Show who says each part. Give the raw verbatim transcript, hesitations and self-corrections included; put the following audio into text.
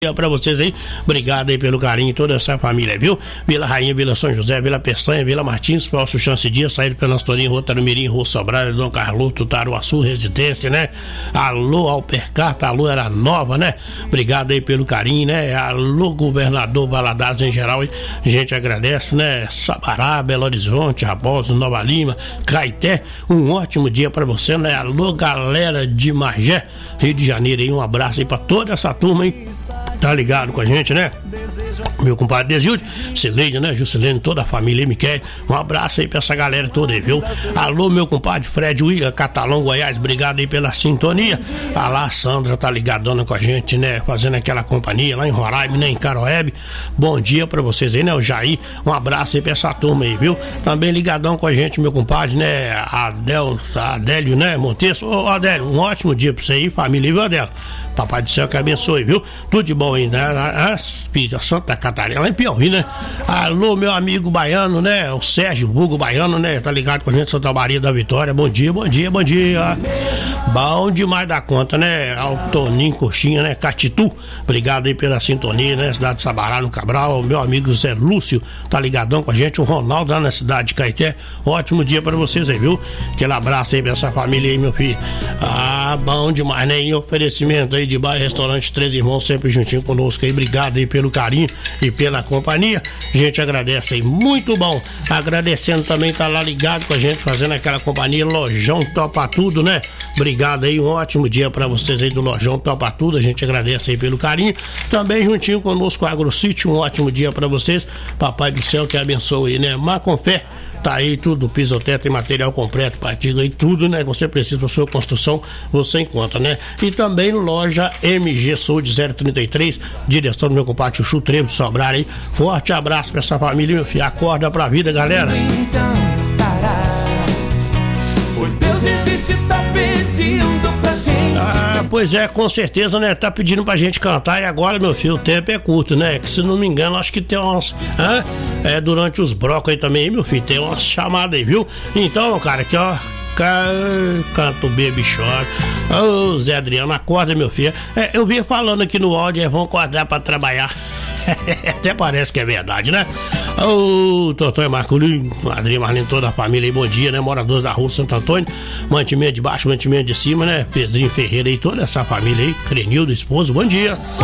Speaker 1: Pra vocês aí, obrigado aí pelo carinho e toda essa família, viu? Vila Rainha, Vila São José, Vila Peçanha, Vila Martins, Falso Chance Dias, saído pela Astorinha, Rua Tarumirim, Rua Sobral, Dom Carloto, Taruaçu, Residência, né? Alô, Alpercarta, alô, era nova, né? Obrigado aí pelo carinho, né? Alô, governador Valadares em geral, a gente agradece, né? Sabará, Belo Horizonte, Raposo, Nova Lima, Caeté, um ótimo dia pra você, né? Alô, galera de Magé, Rio de Janeiro aí, um abraço aí pra toda essa turma aí. Tá ligado com a gente, né? Meu compadre Desilde, Cileide, né? Juscelene, toda a família Miquel. Um abraço aí pra essa galera toda aí, viu? Alô, meu compadre Fred William, Catalão, Goiás, obrigado aí pela sintonia. Ah lá, a Sandra tá ligadona com a gente, né? Fazendo aquela companhia lá em Roraima, né? Em Caroebe. Bom dia pra vocês aí, né? O Jair, um abraço aí pra essa turma aí, viu? Também ligadão com a gente, meu compadre, né? Adel, Adélio, né? Monteiro. Ô, Adélio, um ótimo dia pra você aí, família, viu, Adélio? Papai do céu que abençoe, viu? Tudo de bom aí, né? A Santa Catarina, lá em Piauí, né? Alô, meu amigo baiano, né? O Sérgio, vulgo baiano, né? Tá ligado com a gente, Santa Maria da Vitória. Bom dia, bom dia, bom dia. Bom demais da conta, né? Ao Toninho Coxinha, né? Catitu, obrigado aí pela sintonia, né? Cidade de Sabará, no Cabral. O meu amigo Zé Lúcio, tá ligadão com a gente. O Ronaldo lá na cidade de Caeté. Ótimo dia pra vocês aí, viu? Aquele abraço aí pra essa família aí, meu filho. Ah, bom demais, né? Em oferecimento aí de bar, restaurante Três Irmãos, sempre juntinho conosco aí, obrigado aí pelo carinho e pela companhia, a gente agradece aí, muito bom, agradecendo também, tá lá ligado com a gente, fazendo aquela companhia, Lojão Topa Tudo, né, obrigado aí, um ótimo dia pra vocês aí do Lojão Topa Tudo, a gente agradece aí pelo carinho, também juntinho conosco, AgroCity, um ótimo dia pra vocês, papai do céu que abençoe aí, né, Macofé, tá aí tudo, pisoteto e material completo, partido aí, tudo, né? Você precisa para sua construção, você encontra, né? E também loja M G Saúde zero trinta e três, direção do meu compadre Chuchu Trevo de Sobrar aí. Forte abraço pra essa família, meu filho. Acorda pra vida, galera.
Speaker 2: Então estará, pois Deus existe, tá pedindo pra gente.
Speaker 1: Ah, pois é, com certeza, né? Tá pedindo pra gente cantar e agora, meu filho, o tempo é curto, né? Que se não me engano, acho que tem umas. Hã? É, durante os blocos aí também, meu filho, tem umas chamadas aí, viu? Então, cara, aqui ó. Canto Baby Chora. Ô, Zé Adriano, acorda, meu filho. É, eu vinha falando aqui no áudio, é, vão acordar pra trabalhar. Até parece que é verdade, né? Ô, Totó e Marculino, Adriano, Marlene, toda a família aí, bom dia, né? Moradores da rua Santo Antônio, mantimento de baixo, mantimento de cima, né? Pedrinho Ferreira aí, toda essa família aí, Crenildo, esposo, bom dia.